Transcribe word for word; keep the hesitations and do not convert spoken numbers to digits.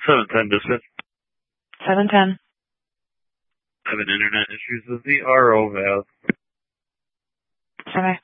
seven ten dispatch. seven ten. Having internet issues with the R O valve. Okay.